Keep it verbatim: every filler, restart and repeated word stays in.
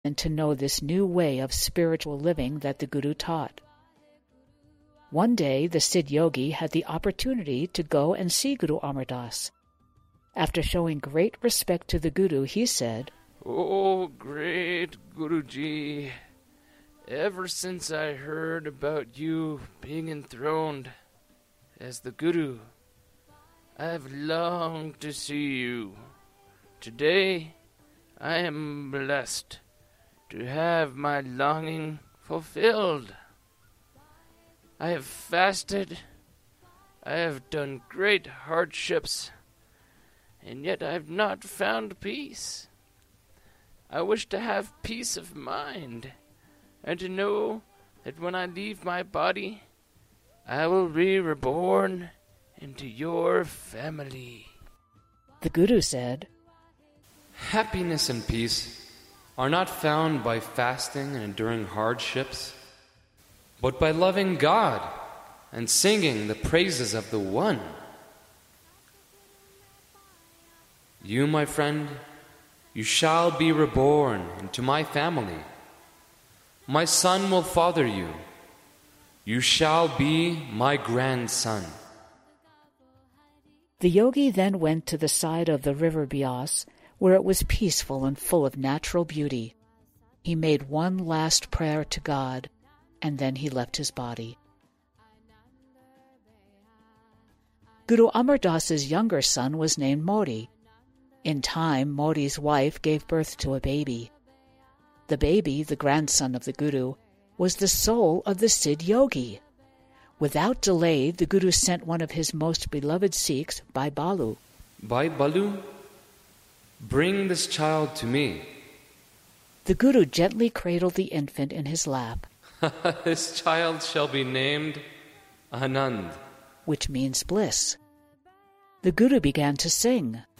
and to know this new way of spiritual living that the Guru taught. One day, the Siddh Yogi had the opportunity to go and see Guru Amar Das. After showing great respect to the Guru, he said, "Oh, great Guruji, ever since I heard about you being enthroned as the Guru, I have longed to see you. Today, I am blessed to have my longing fulfilled. I have fasted, I have done great hardships, and yet I have not found peace. I wish to have peace of mind, and to know that when I leave my body, I will be reborn into your family." The Guru said, "Happiness and peace are not found by fasting and enduring hardships, but by loving God and singing the praises of the One. You, my friend, you shall be reborn into my family. My son will father you. You shall be my grandson." The yogi then went to the side of the river Beas, where it was peaceful and full of natural beauty. He made one last prayer to God, and then he left his body. Guru Amar Das's younger son was named Modi. In time, Modi's wife gave birth to a baby. The baby, the grandson of the Guru, was the soul of the Siddh Yogi. Without delay, the Guru sent one of his most beloved Sikhs, Bhai Balu. "Bhai Balu, bring this child to me." The Guru gently cradled the infant in his lap. "This child shall be named Anand," which means bliss. The Guru began to sing.